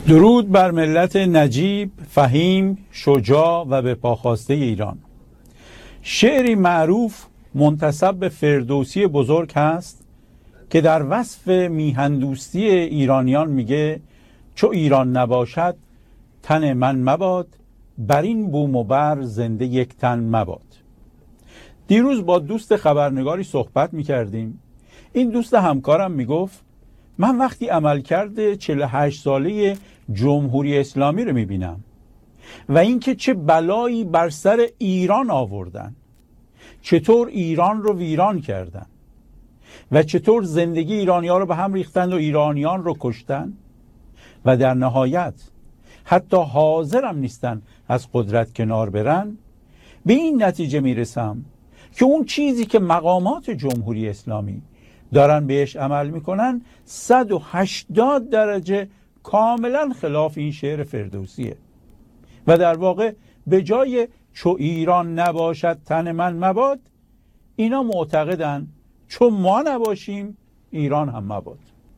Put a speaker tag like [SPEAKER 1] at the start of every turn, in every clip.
[SPEAKER 1] درود بر ملت نجیب، فهیم، شجاع و به پاخواسته ایران. شعری معروف منتسب به فردوسی بزرگ هست که در وصف میهندوستی ایرانیان میگه چو ایران نباشد تن من مباد، بر این بوم و بر زنده یک تن مباد. دیروز با دوست خبرنگاری صحبت میکردیم. این دوست همکارم میگفت من وقتی عملکرد 48 ساله جمهوری اسلامی رو میبینم و اینکه چه بلایی بر سر ایران آوردن، چطور ایران رو ویران کردن و چطور زندگی ایرانیان رو به هم ریختن و ایرانیان رو کشتن و در نهایت حتی حاضرم نیستن از قدرت کنار برن، به این نتیجه میرسم که اون چیزی که مقامات جمهوری اسلامی دارن بهش عمل میکنن 180 درجه کاملا خلاف این شعر فردوسیه و در واقع به جای چو ایران نباشد تن من مباد، اینا معتقدن چو ما نباشیم ایران هم مباد.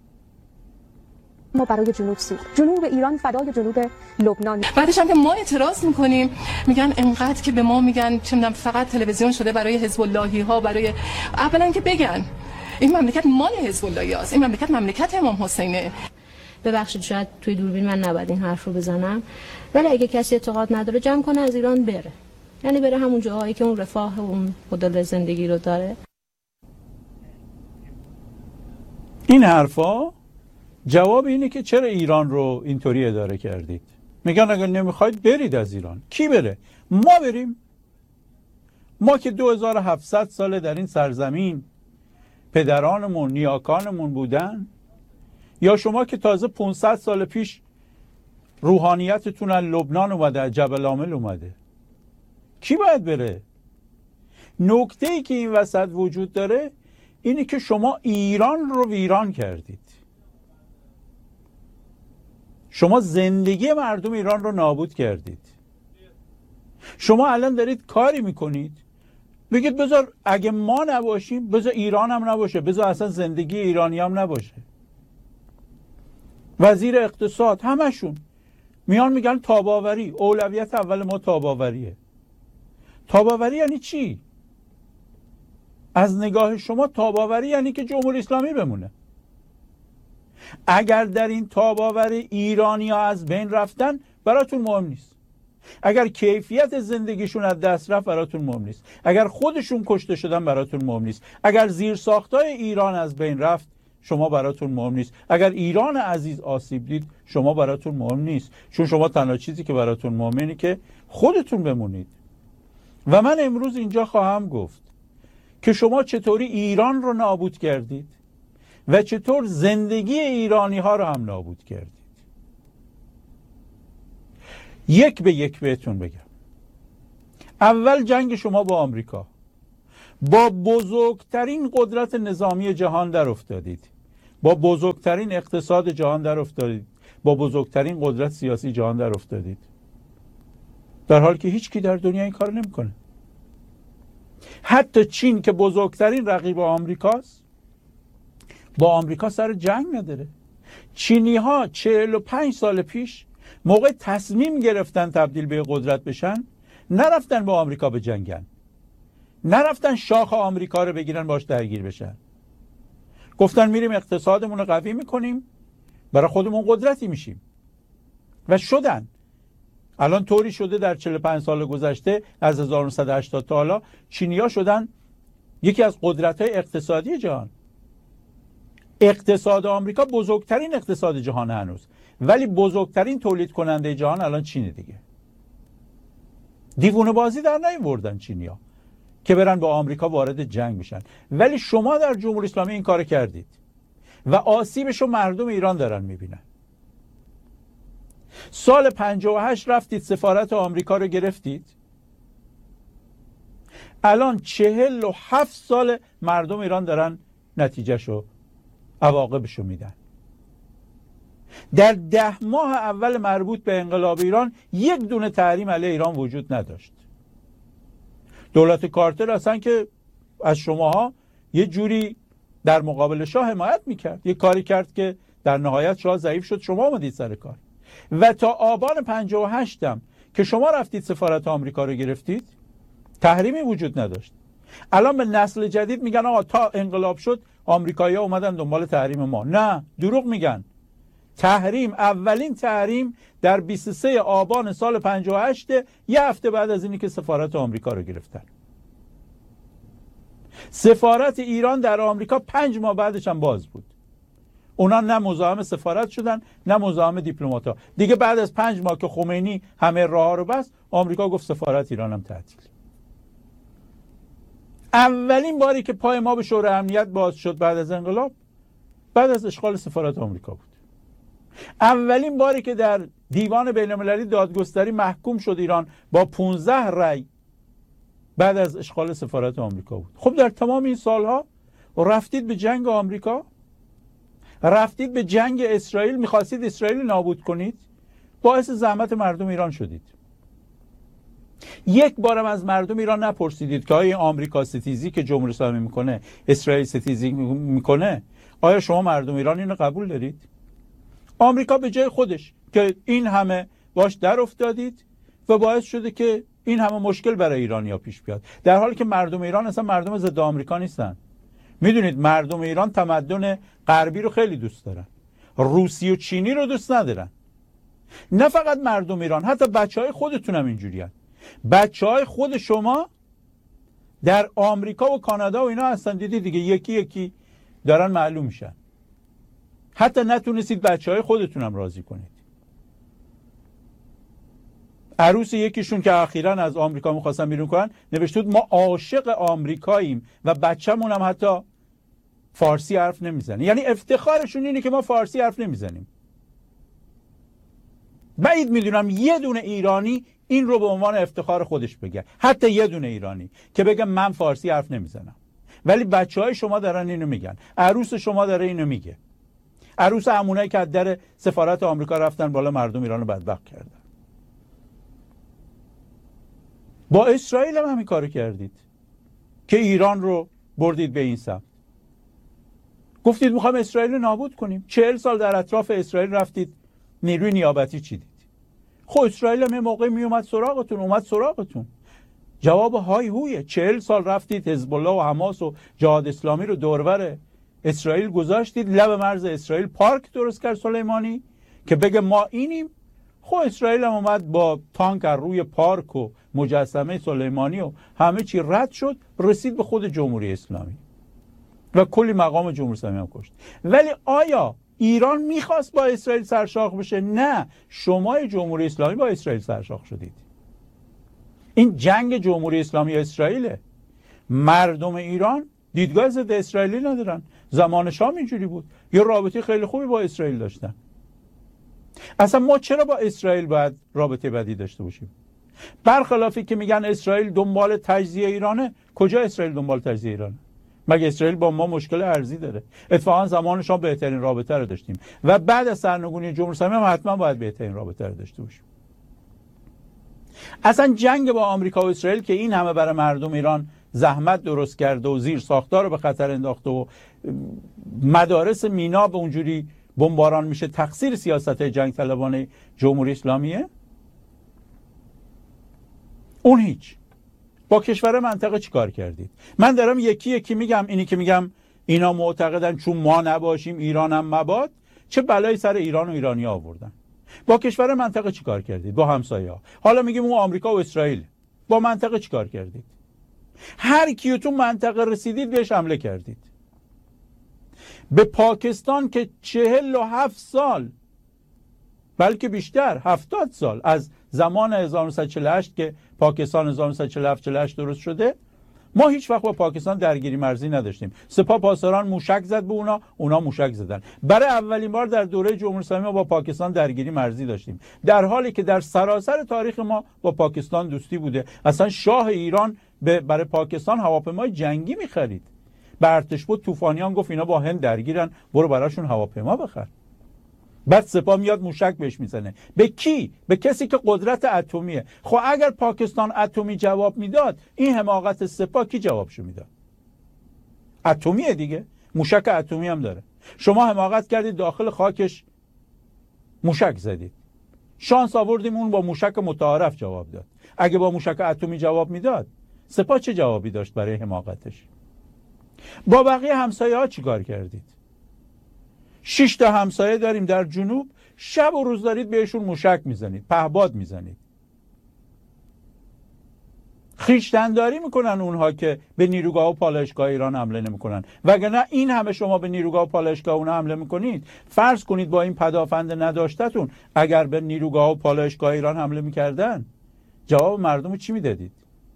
[SPEAKER 2] ما برای جنوب سوخت، جنوب ایران فدای جنوب لبنان.
[SPEAKER 3] بعدش هم که ما اعتراض میکنیم میگن انقدر که به ما میگن چه میدونم فقط تلویزیون شده برای حزب اللهی ها، برای اولا که بگن این مملکت مال حزب اللهی است، این مملکت مملکت امام حسینه.
[SPEAKER 4] ببخشید شاید توی دوربین من نباید این حرف رو بزنم، ولی اگه کسی اعتقاد نداره جمع کنه از ایران بره، یعنی بره همون جاهایی که اون رفاه و اون مدل زندگی رو داره.
[SPEAKER 1] این حرفا جواب اینه که چرا ایران رو اینطوری اداره کردید. میگن اگر نمیخواید برید از ایران. کی بره؟ ما بریم. ما که 2700 ساله در این سرزمین پدرانمون نیاکانمون بودن، یا شما که تازه 500 سال پیش روحانیتتون از لبنان اومده، از جبل عامل اومده. کی باید بره؟ نکته‌ای که این وسط وجود داره اینه که شما ایران رو ویران کردید. شما زندگی مردم ایران رو نابود کردید. شما الان دارید کاری میکنید بگید بذار اگه ما نباشیم بذار ایران هم نباشه، بذار اصلا زندگی ایرانی هم نباشه. وزیر اقتصاد همشون میان میگن تاباوری، اولویت اول ما تاباوریه. تاباوری یعنی چی؟ از نگاه شما تاباوری یعنی که جمهوری اسلامی بمونه. اگر در این تاباوری ایرانی ها از بین رفتن براتون مهم نیست. اگر کیفیت زندگیشون از دست رفت براتون مهم نیست. اگر خودشون کشته شدن براتون مهم نیست. اگر زیرساختای ایران از بین رفت شما براتون مهم نیست. اگر ایران عزیز آسیب دید شما براتون مهم نیست، چون شما تنها چیزی که براتون مهمه اینه که خودتون بمونید. و من امروز اینجا خواهم گفت که شما چطوری ایران رو نابود کردید و چطور زندگی ایرانی ها رو هم نابود کردید. یک به یک بهتون بگم. اول جنگ شما با آمریکا، با بزرگترین قدرت نظامی جهان در افتادید، با بزرگترین اقتصاد جهان در افتادید، با بزرگترین قدرت سیاسی جهان در افتادید، در حالی که هیچ کی در دنیا این کار نمیکنه. حتی چین که بزرگترین رقیب آمریکاست با آمریکا سر جنگ نداره. چینی ها 45 سال پیش موقع تصمیم گرفتن تبدیل به قدرت بشن نرفتن با آمریکا به جنگن، نرفتن شاخ آمریکا رو بگیرن باش درگیر بشن. گفتن میریم اقتصادمون رو قوی میکنیم، برای خودمون قدرتی میشیم و شدن. الان طوری شده در 45 سال گذشته از 1980 تا حالا چینی‌ها شدن یکی از قدرت‌های اقتصادی جهان. اقتصاد آمریکا بزرگترین اقتصاد جهان هنوز، ولی بزرگترین تولید کننده جهان الان چینه دیگه. دیوونه بازی در نیاوردن چینی‌ها که برن با آمریکا وارد جنگ بشن، ولی شما در جمهوری اسلامی این کار کردید و آسیبش رو مردم ایران دارن میبینن. سال 58 رفتید سفارت آمریکا رو گرفتید، الان 47 سال مردم ایران دارن نتیجهشو عواقبشو میدن. در 10 ماه اول مربوط به انقلاب ایران یک دونه تحریم علیه ایران وجود نداشت. دولت کارتر اصلا که از شماها یه جوری در مقابل شاه حمایت میکرد، یه کاری کرد که در نهایت شاه ضعیف شد، شما آمدید سر کار. و تا آبان 58 هم که شما رفتید سفارت آمریکا رو گرفتید تحریمی وجود نداشت. الان به نسل جدید میگن آقا تا انقلاب شد آمریکایی‌ها اومدن دنبال تحریم ما. نه، دروغ میگن. تحریم، اولین تحریم در 23 آبان سال 58، یه هفته بعد از اینی که سفارت آمریکا رو گرفتن. سفارت ایران در آمریکا 5 ماه بعدش هم باز بود. اونا نه مزاحم سفارت شدن نه مزاحم دیپلمات‌ها. دیگه بعد از 5 ماه که خمینی همه راه‌ها رو بست، آمریکا گفت سفارت ایران هم تعطیل. اولین باری که پای ما به شورای امنیت باز شد بعد از انقلاب، بعد از اشغال سفارت آمریکا بود. اولین باری که در دیوان بین‌المللی دادگستری محکوم شد ایران با 15 رأی بعد از اشغال سفارت آمریکا بود. خب در تمام این سالها رفتید به جنگ آمریکا، رفتید به جنگ اسرائیل، میخواستید اسرائیل نابود کنید، باعث زحمت مردم ایران شدید. یک بارم از مردم ایران نپرسیدید که آیا آمریکا ستیزی که جمهوری اسلامی میکنه، اسرائیل ستیزی میکنه، آیا شما مردم ایران اینو قبول دارید؟ آمریکا به جای خودش که این همه باش در افتادید و باعث شده که این همه مشکل برای ایرانیا پیش بیاد، در حالی که مردم ایران اصلا مردم ضد آمریکا نیستن. میدونید مردم ایران تمدن غربی رو خیلی دوست دارن، روسی و چینی رو دوست ندارن. نه فقط مردم ایران، حتی بچهای خودتون هم اینجوریان. بچهای خود شما در آمریکا و کانادا و اینا هستن، دیدید دیگه، یکی یکی دارن معلوم میشن. حتی نتونستید بچهای خودتون هم راضی کنید. عروس یکیشون که اخیراً از آمریکا می‌خواستن بیرون کنن نوشته بود ما عاشق آمریکاییم و بچه‌مون هم حتی فارسی حرف نمیزنه. یعنی افتخارشون اینه که ما فارسی حرف نمیزنیم. بعید میدونم یه دونه ایرانی این رو به عنوان افتخار خودش بگه، حتی یه دونه ایرانی که بگه من فارسی حرف نمیزنم. ولی بچهای شما دارن اینو میگن، عروس شما داره اینو میگه. عروس همونایی که از در سفارت آمریکا رفتن بالا مردم ایران رو بدبخت کردن. با اسرائیل هم همین کارو کردید که ایران رو بردید به این سمت. گفتید میخوایم اسرائیل رو نابود کنیم. 40 سال در اطراف اسرائیل رفتید نیروی نیابتی چیدید. خب اسرائیل هم یه موقع اومد سراغتون. جواب های هویه. 40 سال رفتید حزب الله و حماس و جهاد اسلامی رو دورور اسرائیل گذاشتید، لب مرز اسرائیل پارک درست کرد سلیمانی که بگه ما اینیم. خب اسرائیل هم اومد با تانک از روی پارک و مجسمه سلیمانی و همه چی رد شد، رسید به خود جمهوری اسلامی و کلی مقام جمهوری اسلامی هم کشت. ولی آیا ایران میخواست با اسرائیل سرشاخ بشه؟ نه، شما جمهوری اسلامی با اسرائیل سرشاخ شدید. این جنگ جمهوری اسلامی اسرائیله. مردم ایران دیدگاه ضد اسرائیلی ندارن. زمان شام اینجوری بود، یه رابطه خیلی خوبی با اسرائیل داشتن. اصلا ما چرا با اسرائیل باید رابطه بدی داشته باشیم؟ برخلافی که میگن اسرائیل دنبال تجزیه ایرانه، کجا اسرائیل دنبال تجزیه ایرانه؟ مگه اسرائیل با ما مشکل ارزی داره؟ اتفاقا زمان شام بهترین رابطه رو داشتیم و بعد از سرنگونی جمهوری اسلامی هم حتما باید بهترین رابطه رو داشته باشیم. اصلا جنگ با آمریکا و اسرائیل که این همه برای مردم ایران زحمت درست کرده و زیر ساختار رو به خطر انداخته و مدارس مینا به اونجوری بمباران میشه، تقصیر سیاست جنگ طلبانه جمهوری اسلامیه؟ اون هیچ. با کشور منطقه چی کار کردید؟ من دارم یکی یکی میگم. اینی که میگم اینا معتقدن چون ما نباشیم ایران هم مباد، چه بلایی سر ایران و ایرانی آوردن. با کشور منطقه چی کار کردید؟ با همسایه ها. حالا میگیم اون آمریکا و اسرائیل. با منطقه چی کار کردید؟ هر کیو تو منطقه رسیدید بهش حمله کردید. به پاکستان که 47 سال بلکه بیشتر 70 سال از زمان 1948 که پاکستان 1947 درست شده، ما هیچ وقت با پاکستان درگیری مرزی نداشتیم. سپاه پاسداران موشک زد به اونا موشک زدن. برای اولین بار در دوره جمهوری اسلامی ما با پاکستان درگیری مرزی داشتیم، در حالی که در سراسر تاریخ ما با پاکستان دوستی بوده. اصلا شاه ایران برای پاکستان هواپیمای جنگی می‌خرید. به ارتشبد طوفانیان گفت اینا با هند درگیرن، برو براشون هواپیما بخر. بعد سپاه میاد موشک بهش میزنه. به کی؟ به کسی که قدرت اتمیه. خب اگر پاکستان اتمی جواب میداد، این حماقت سپاه کی جوابشو میداد؟ اتمیه دیگه، موشک اتمی هم داره. شما حماقت کردید داخل خاکش موشک زدید. شانس آوردیم اون با موشک متعارف جواب داد. اگه با موشک اتمی جواب میداد، سپاه چه جوابی داشت برای حماقتش؟ با بقیه همسایه ها چیکار کردید؟ 6 تا همسایه داریم در جنوب، شب و روز دارید بهشون موشک میزنید، پهباد میزنید. خویشتنداری میکنن اونها که به نیروگاه و پالایشگاه ایران حمله نمیکنن. وگرنه این همه شما به نیروگاه و پالایشگاه اونها حمله میکنید، فرض کنید با این پدافند نداشتتون اگر به نیروگاه و پالایشگاه ایران حمله میکردن، جواب مردم چی میدادید؟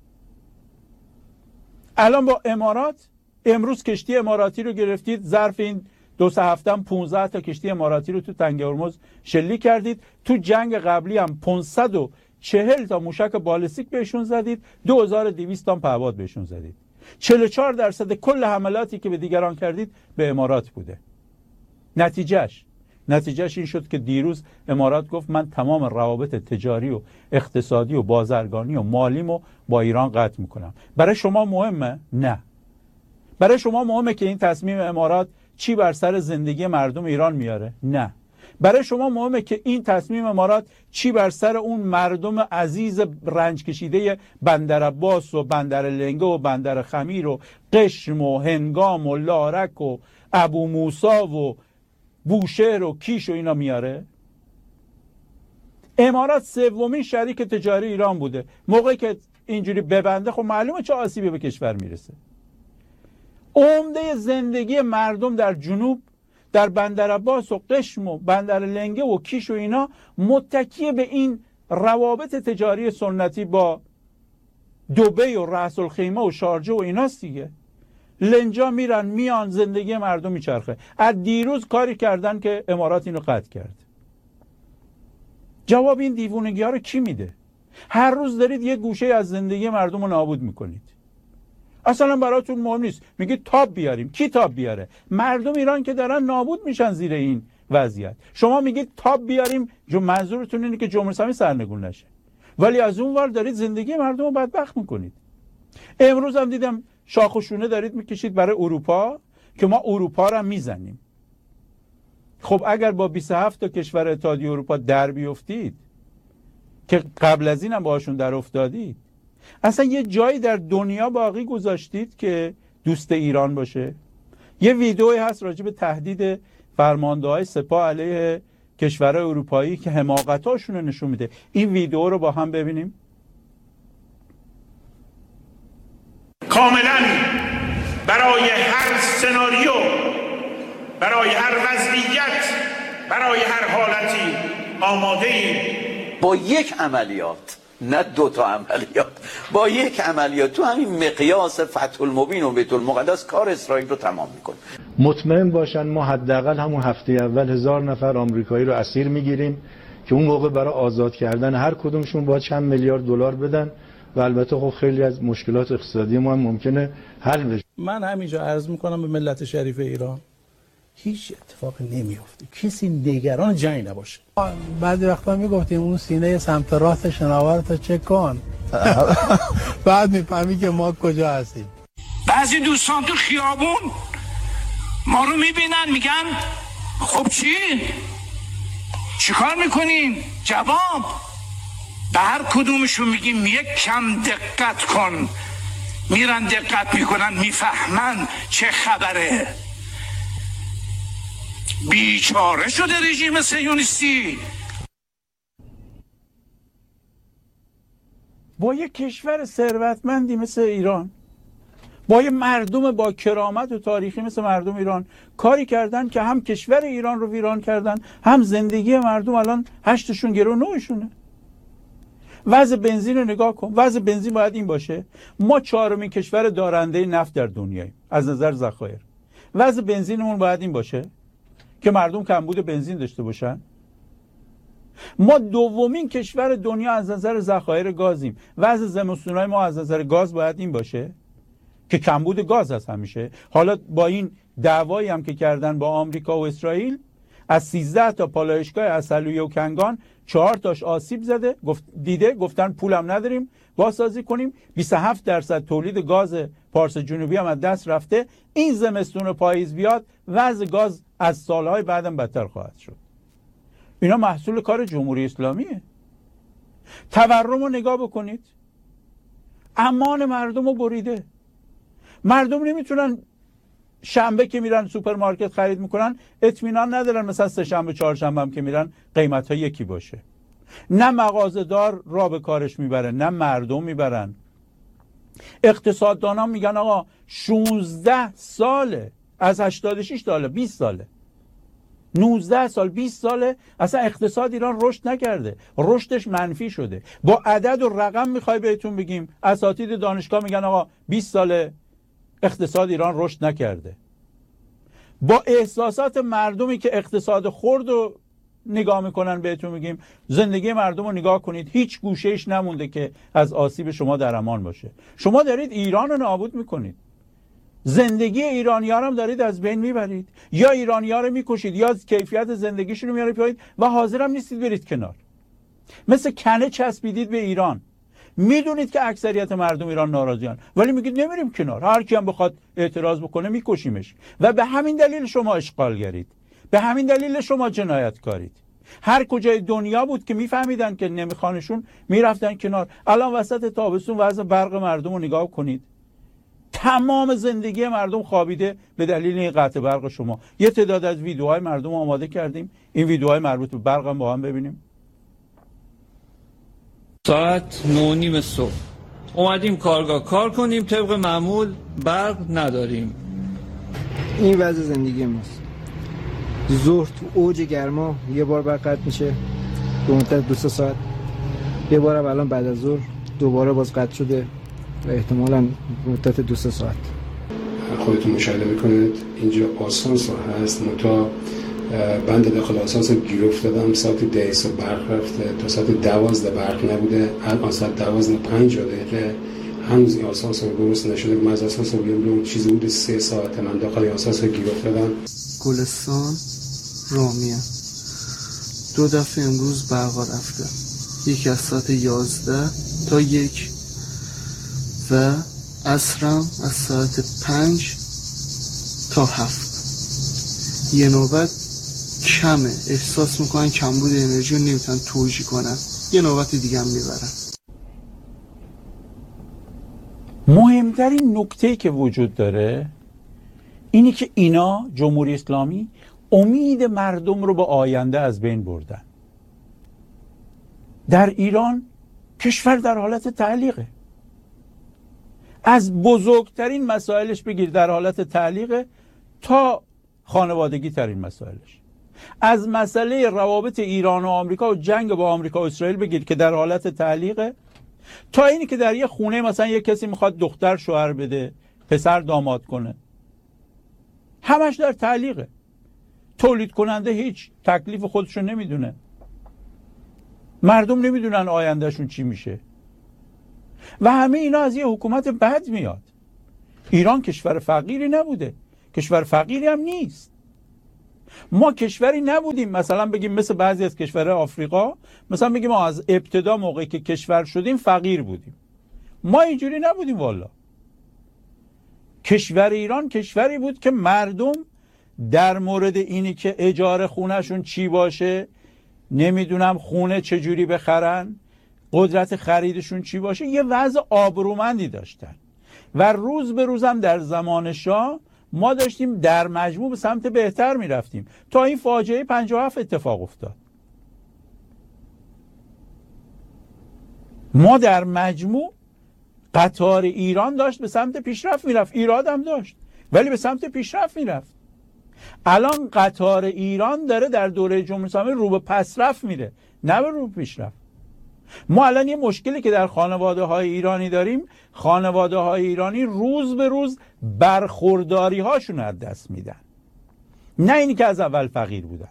[SPEAKER 1] الان با امارات، امروز کشتی اماراتی رو گرفتید، ظرف این 2-3 هفته 15 تا کشتی اماراتی رو تو تنگ هرمز شلیک کردید. تو جنگ قبلی هم 540 تا موشک بالستیک بهشون زدید، 2200 تا پهپاد بهشون زدید. 44% کل حملاتی که به دیگران کردید به امارات بوده. نتیجهش این شد که دیروز امارات گفت من تمام روابط تجاری و اقتصادی و بازرگانی و مالیمو با ایران قطع میکنم. برای شما مهمه؟ نه. برای شما مهمه که این تصمیم امارات چی بر سر زندگی مردم ایران میاره؟ نه. برای شما مهمه که این تصمیم امارات چی بر سر اون مردم عزیز رنج کشیده بندر عباس و بندر لنگه و بندر خمیر و قشم و هنگام و لارک و ابو موسی و بوشهر و کیش و اینا میاره؟ امارات سومین شریک تجاری ایران بوده. موقعی که اینجوری ببنده خب معلومه چه آسیبی به کشور میرسه. عمده زندگی مردم در جنوب، در بندر عباس و قشم و بندر لنگه و کیش و اینا متکی به این روابط تجاری سنتی با دبی و رأس الخیمه و شارجه و ایناست دیگه. لنجا میرن میان، زندگی مردم میچرخه. از دیروز کاری کردن که امارات اینو قطع کرد. جواب این دیوونگی ها رو کی میده؟ هر روز دارید یه گوشه از زندگی مردم رو نابود میکنید. اصلا براتون مهم نیست. میگید تاب بیاریم. کی تاب بیاره؟ مردم ایران که دارن نابود میشن زیر این وضعیت. شما میگید تاب بیاریم، منظورتون اینه که جمهوری اسلامی سرنگون نشه. ولی از اون ور دارید زندگی مردم رو بدبخت میکنید. امروز هم دیدم شاخ و شونه دارید میکشید برای اروپا که ما اروپا رو میزنیم. خب اگر با 27 تا کشور اتحادیه اروپا در بیفتید که قبل از این هم باشون در افتادید، اصلا یه جایی در دنیا باقی گذاشتید که دوست ایران باشه؟ یه ویدئویی هست راجع به تهدید فرمانده‌های سپاه علیه کشورهای اروپایی که حماقتاشون رو نشون میده. این ویدئو رو با هم ببینیم.
[SPEAKER 5] کاملا برای هر سناریو، برای هر وضعیت، برای هر حالتی آماده ایم.
[SPEAKER 6] با یک عملیات، نه 2 تا عملیات، با یک عملیات تو همین مقیاس فتح المبین و بیت المقدس کار اسرائیل رو تمام میکنه.
[SPEAKER 7] مطمئن باشن ما حداقل همون هفته اول 1000 نفر آمریکایی رو اسیر میگیریم که اون موقع برای آزاد کردن هر کدومشون باید چند میلیارد دلار بدن و البته خب خیلی از مشکلات اقتصادی ما هم ممکنه حل بشه.
[SPEAKER 8] من همینجا عرض میکنم به ملت شریف ایران هیچ اتفاقی نمیفته، کسی نگران جنگ نباشه. بعضی وقتا میگفتیم اون سینه سمت راست شناورت چک کن بعد میفهمی که ما کجا هستیم.
[SPEAKER 5] بعضی دوستان تو خیابون ما رو میبینن میگن خب چی کار میکنین؟ جواب به هر کدومشون میگیم یک کم دقت کن. میرن دقت میکنن، میفهمن چه خبره. بیچاره شده رژیم صهیونیستی.
[SPEAKER 1] با یک کشور ثروتمندی مثل ایران، با یه مردم با کرامت و تاریخی مثل مردم ایران کاری کردن که هم کشور ایران رو ویران کردن، هم زندگی مردم الان 8شون گرو 9شونه. وضع بنزین رو نگاه کن. وضع بنزین باید این باشه: ما 4مین کشور دارنده نفت در دنیاییم از نظر ذخایر. وضع بنزینمون باید این باشه که مردم کمبود بنزین داشته باشن. ما 2مین کشور دنیا از نظر ذخایر گازیم. وضع زمستونای ما از نظر گاز باید این باشه که کمبود گاز هست همیشه. حالا با این دعوایی هم که کردن با آمریکا و اسرائیل، از 13 تا پالایشگاه عسلویه و کنگان 4 تاش آسیب زده، گفتن پولم نداریم بازسازی کنیم. 27% تولید گاز پارس جنوبی هم از دست رفته. این زمستون و پاییز بیاد وضع گاز از سالهای بعدم بدتر خواهد شد. اینا محصول کار جمهوری اسلامیه. تورم رو نگاه بکنید، امان مردم رو بریده. مردم نمیتونن شنبه که میرن سوپرمارکت خرید میکنن اطمینان ندارن مثلا سه شنبه چهار شنبه هم که میرن قیمت ها یکی باشه. نه مغازه‌دار را به کارش میبره، نه مردم میبرن. اقتصاددانا میگن آقا 16 ساله، از 86 ساله 20 ساله 19 سال 20 ساله اصلا اقتصاد ایران رشد نکرده، رشدش منفی شده. با عدد و رقم میخوای بهتون بگیم، اساتید دانشگاه میگن آقا 20 ساله اقتصاد ایران رشد نکرده. با احساسات مردمی که اقتصاد خرد و نگاه میکنن بهتون میگیم زندگی مردم رو نگاه کنید، هیچ گوشهش نمونده که از آسیب شما در امان باشه. شما دارید ایران رو نابود میکنید، زندگی ایرانی‌ها هم دارید از بین میبرید، یا ایرانی‌ها رو میکشید یا کیفیت زندگیشون رو میارید پایین و حاضر هم نیستید برید کنار. مثل کنه چسبیدید به ایران. میدونید که اکثریت مردم ایران ناراضیان ولی میگید نمیریم کنار، هر کی هم بخواد اعتراض بکنه میکشیمش. و به همین دلیل شما اشغالگرید، به همین دلیل شما جنایتکارید. هر کجای دنیا بود که میفهمیدن که نمیخوانشون میرفتن کنار. الان وسط تابستون وضع برق مردم رو نگاه کنید، تمام زندگی مردم خوابیده به دلیل این قطع برق شما. یه تعداد از ویدیوهای مردم آماده کردیم، این ویدیوهای مربوط به برق هم با هم ببینیم.
[SPEAKER 5] ساعت 9:30 صبح اومدیم کارگاه کار کنیم، طبق معمول برق نداریم.
[SPEAKER 9] این وضع زندگی ماست. ظهر تو اوج گرما یه بار برق قطع میشه به مدت 2-3 ساعت، یه بار هم الان بعد از ظهر دوباره باز قطع شده و احتمالاً مدت 2-3 ساعت.
[SPEAKER 10] خودتون مشاهده میکنید اینجا آسانسور هست، منتها بند داخل آسانسور گیر افتادم. ساعت 10 صبح برق رفته، تا ساعت 12 برق نبوده، الان ساعت 12:05 هنوز این آسانسور درست نشده. من از آسانسور بیام چیزی بود 3 ساعت من داخل آسانسور گیر افتادم.
[SPEAKER 9] گلستان رامیه 2 دفعه امروز برق رفته، یکی از ساعت 11 تا 1 و عصرم از ساعت 5 تا 7. یه نوبت کمه، احساس میکنن کمبود انرژی رو نمیتونن توجیه کنن، یه نوبت دیگه هم میبرن.
[SPEAKER 1] مهمترین نکته‌ای که وجود داره اینی که اینا جمهوری اسلامی امید مردم رو به آینده از بین بردن. در ایران کشور در حالت تعلیقه، از بزرگترین مسائلش بگیر در حالت تعلیقه تا خانوادگی ترین مسائلش. از مسئله روابط ایران و آمریکا و جنگ با آمریکا و اسرائیل بگیر که در حالت تعلیقه، تا اینی که در یه خونه مثلا یه کسی میخواد دختر شوهر بده، پسر داماد کنه، همش در تعلیقه. تولید کننده هیچ تکلیف خودشون نمیدونه، مردم نمیدونن آیندهشون چی میشه و همه اینا از یه حکومت بد میاد. ایران کشور فقیری نبوده، کشور فقیری هم نیست. ما کشوری نبودیم مثلا بگیم مثل بعضی از کشورهای آفریقا، مثلا بگیم ما از ابتدا موقعی که کشور شدیم فقیر بودیم. ما اینجوری نبودیم والا. کشور ایران کشوری بود که مردم در مورد اینی که اجاره خونهشون چی باشه، نمیدونم خونه چجوری بخرن، قدرت خریدشون چی باشه، یه وضع آبرومندی داشتن و روز به روزم در زمان شاه ما داشتیم در مجموع به سمت بهتر میرفتیم تا این فاجعه 57 اتفاق افتاد. ما در مجموع قطار ایران داشت به سمت پیشرفت میرفت، ایراد هم داشت ولی به سمت پیشرفت میرفت. الان قطار ایران داره در دوره جمهوری اسلامی رو به پسرفت میره، نه به رو پیشرفت. ما الان یه مشکلی که در خانواده های ایرانی داریم، خانواده های ایرانی روز به روز برخورداری هاشون از دست میدن، نه اینی که از اول فقیر بودن.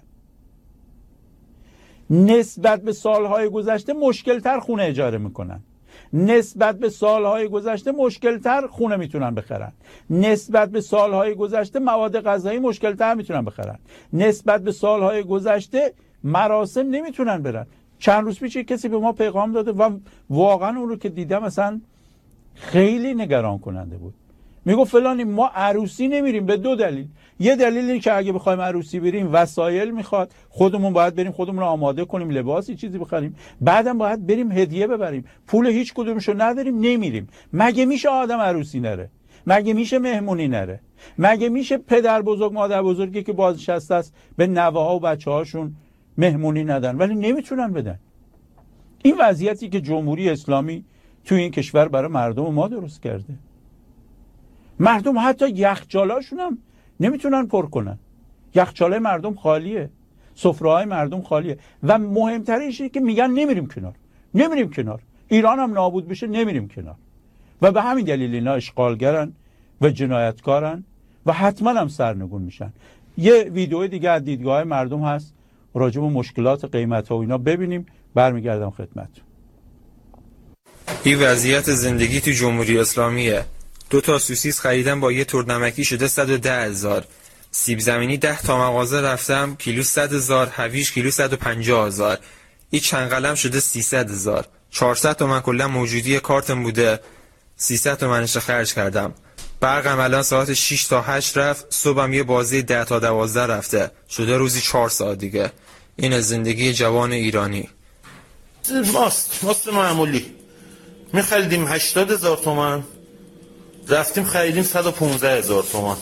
[SPEAKER 1] نسبت به سالهای گذشته مشکلتر خونه اجاره میکنن، نسبت به سالهای گذشته مشکلتر خونه میتونن بخرن، نسبت به سالهای گذشته مواد غذایی مشکلتر میتونن بخرن، نسبت به سالهای گذشته مراسم نمیتونن برن. چند روز پیش کسی به ما پیغام داده و واقعا اون رو که دیدم مثلا خیلی نگران کننده بود. میگفت فلانی ما عروسی نمیریم به 2 دلیل. یه دلیل اینه که اگه بخوایم عروسی بریم وسایل میخواد، خودمون باید بریم خودمون رو آماده کنیم، لباسی چیزی بخریم، بعدم باید بریم هدیه ببریم، پول هیچ کدومشو نداریم نمیریم. مگه میشه آدم عروسی نره؟ مگه میشه مهمونی نره؟ مگه میشه پدر بزرگ مادر بزرگی که بازنشسته است به نوه‌ها و بچه‌هاشون مهمونی ندن ولی نمیتونن بدن؟ این وضعیتی که جمهوری اسلامی تو این کشور برای مردم ما درست کرده. مردم حتی یخچالاشون هم نمیتونن پر کنن. یخچاله مردم خالیه، سفره‌های مردم خالیه و مهمترینش اینه که میگن نمیریم کنار. ایران هم نابود بشه نمیریم کنار. و به همین دلیل اینا اشغالگرن و جنایتکارن و حتما هم سرنگون میشن. یه ویدیو دیگه از دیدگاه مردم هست راجع به مشکلات قیمت‌ها و اینا ببینیم، برمیگردم خدمتتون.
[SPEAKER 11] این وضعیت زندگی تو جمهوری اسلامیه. 2 تا سوسیس خریدم با یه ترد نمکی شده 110,000. سیب زمینی 10 تا مغازه رفتم کیلو 100,000، هویج کیلو 150,000. این چند قلم شده 300,000. 400 تومن کلا موجودی کارتم بوده، 300 تومنش خرج کردم. برقم الان ساعت 6 تا 8 رفت، صبحم یه بازی 10 تا 12 رفته، شده روزی 4 ساعت دیگه. این از زندگی جوان ایرانی.
[SPEAKER 12] ماست معمولی می‌خریدیم 80,000 تومان، رفتیم خریدیم 115,000 تومان.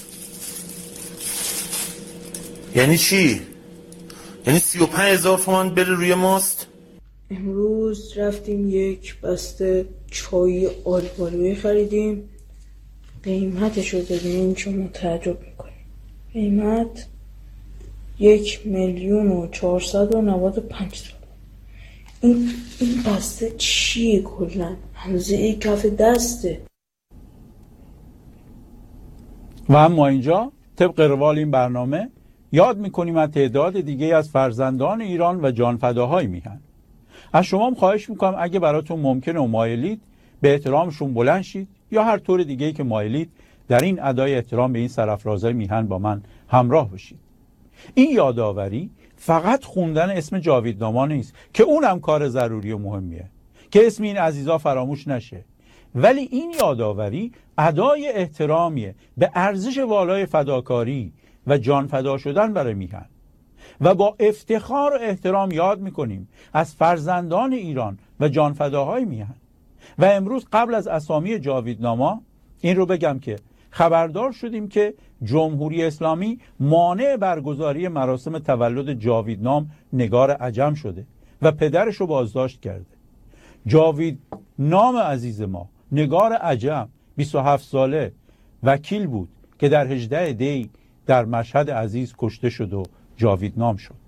[SPEAKER 12] یعنی چی؟ یعنی 35,000 تومان بره روی ماست؟
[SPEAKER 13] امروز رفتیم یک بسته چای آلبالوی خریدیم، قیمتش رو ببینیم شما تعجب میکنیم. قیمت 1,495,000. این بسته چیه کلن؟ همزه کف دسته.
[SPEAKER 1] و اما اینجا طبق روال این برنامه یاد میکنیم از تعداد دیگه از فرزندان ایران و جانفداهای میهن. از شما هم خواهش میکنم اگه براتون ممکنه و مایلید به احترامشون بلند شید یا هر طور دیگه‌ای که مایلید در این ادای احترام به این سرافرازای میهن با من همراه بشید. این یادآوری فقط خوندن اسم جاویدنامه نیست که اونم کار ضروری و مهمیه که اسم این عزیزا فراموش نشه، ولی این یادآوری ادای احترامیه به ارزش والای فداکاری و جان فدا شدن برای میهن و با افتخار و احترام یاد میکنیم از فرزندان ایران و جانفداهای میهن. و امروز قبل از اسامی جاویدنامه این رو بگم که خبردار شدیم که جمهوری اسلامی مانع برگزاری مراسم تولد جاویدنام نگار عجم شده و پدرش رو بازداشت کرده. جاویدنام عزیز ما نگار عجم 27 ساله وکیل بود که در 18 دی در مشهد عزیز کشته شد و جاویدنام شد.